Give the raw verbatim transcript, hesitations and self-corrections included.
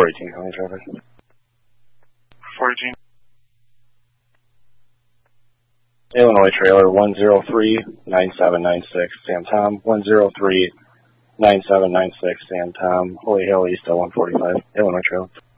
four eighteen county traffic. four eighteen. Illinois trailer one zero three nine seven nine six, Sam Tom, one zero three nine seven nine six, Sam Tom, Holy Hill East at one forty-five, Illinois trailer.